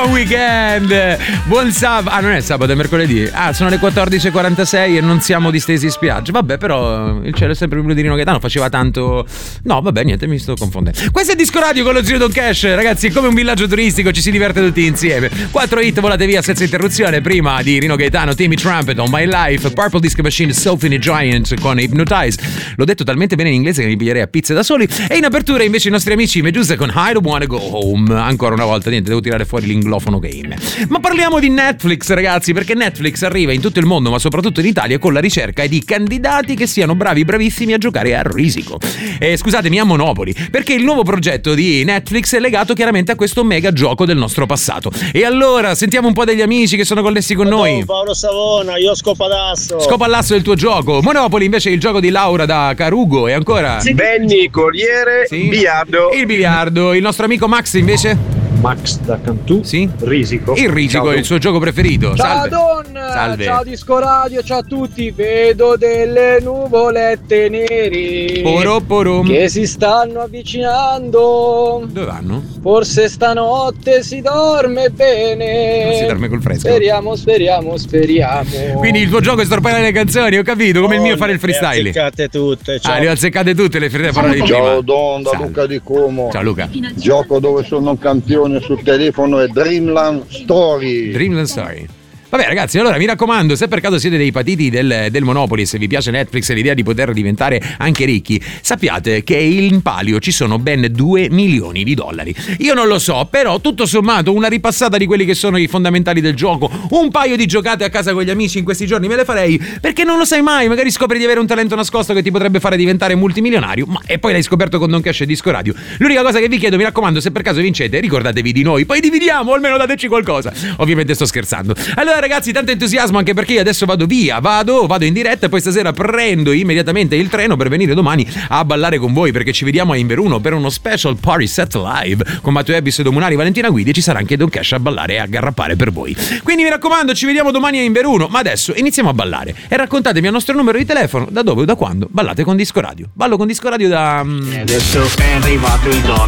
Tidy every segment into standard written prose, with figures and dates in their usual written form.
Buon weekend. Buon sabato. Non è sabato, è mercoledì. Sono le 14:46 e non siamo distesi in spiaggia. Vabbè, però il cielo è sempre più blu di Rino Gaetano. Faceva tanto. No, vabbè, niente, mi sto confondendo. Questo è Disco Radio con lo zio Don Cash. Ragazzi, è come un villaggio turistico, ci si diverte tutti insieme. 4 hit volate via senza interruzione. Prima di Rino Gaetano, Timmy Trumpet, On My Life, Purple Disco Machine, Sophie Giant con Hypnotize. L'ho detto talmente bene in inglese che mi piglierei a pizze da soli. E in apertura invece i nostri amici Medusa con I Don't Wanna Go Home. Ancora una volta, niente, devo tirare fuori l'inglofono game. Ma parliamo di Netflix, ragazzi, perché Netflix arriva in tutto il mondo, ma soprattutto in Italia, con la ricerca di candidati che siano bravissimi a giocare a risico. Scusatemi, a Monopoli, perché il nuovo progetto di Netflix è legato chiaramente a questo mega gioco del nostro passato. E allora, sentiamo un po' degli amici che sono connessi con noi. Paolo Savona, io Scopalasso. Scopalasso è il tuo gioco. Monopoli invece è il gioco di Laura da Carugo. E ancora? Benny, Corriere, sì. Biliardo. Il biliardo. Il nostro amico Max invece? Max da Cantù. Sì. Risico. Il risico è il suo gioco preferito. Ciao Salve. Don, Salve. Ciao Disco Radio, ciao a tutti. Vedo delle nuvolette neri che si stanno avvicinando. Dove vanno? Forse stanotte si dorme bene. Si dorme col fresco. Speriamo. Quindi il tuo gioco è storpare le canzoni, ho capito, come il mio fare il freestyle. Le ho azzeccate tutte. Ciao. Le ho azzeccate tutte le parole di prima. Ciao Don, da Salve. Luca di Como. Ciao Luca. Gioco dove sono un campione sul telefono è Dreamland Story. Dreamland Story. Vabbè ragazzi, allora mi raccomando, se per caso siete dei patiti del Monopoli, se vi piace Netflix e l'idea di poter diventare anche ricchi, sappiate che in palio ci sono ben $2 milioni. Io non lo so, però tutto sommato una ripassata di quelli che sono i fondamentali del gioco, un paio di giocate a casa con gli amici in questi giorni me le farei, perché non lo sai mai, magari scopri di avere un talento nascosto che ti potrebbe fare diventare multimilionario, e poi l'hai scoperto con Don Cash e Disco Radio. L'unica cosa che vi chiedo, mi raccomando, se per caso vincete, ricordatevi di noi, poi dividiamo, o almeno dateci qualcosa. Ovviamente sto scherzando. Allora ragazzi, tanto entusiasmo anche perché io adesso vado via, vado in diretta e poi stasera prendo immediatamente il treno per venire domani a ballare con voi, perché ci vediamo a Inveruno per uno special party set live con Matteo Ebbis, Domunari, Valentina Guidi, e ci sarà anche Don Cash a ballare e a garrappare per voi. Quindi mi raccomando, ci vediamo domani a Inveruno, ma adesso iniziamo a ballare e raccontatemi al nostro numero di telefono da dove o da quando ballate con Disco Radio. Ballo con Disco Radio da... E adesso è arrivato il doc,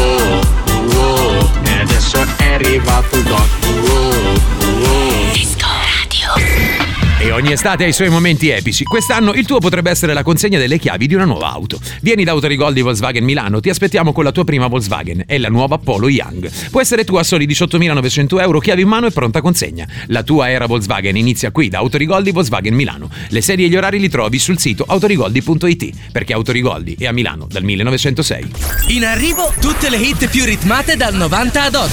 e adesso è arrivato il doc, Disco Radio. E ogni estate ha i suoi momenti epici. Quest'anno il tuo potrebbe essere la consegna delle chiavi di una nuova auto. Vieni da Autorigol di Volkswagen Milano, ti aspettiamo con la tua prima Volkswagen e la nuova Polo Young. Può essere tua a soli €18.900, chiavi in mano e pronta consegna. La tua era Volkswagen inizia qui da Autorigol di Volkswagen Milano. Le serie e gli orari li trovi sul sito autorigoldi.it, perché Autorigoldi è a Milano dal 1906. In arrivo tutte le hit più ritmate dal 90 ad oggi.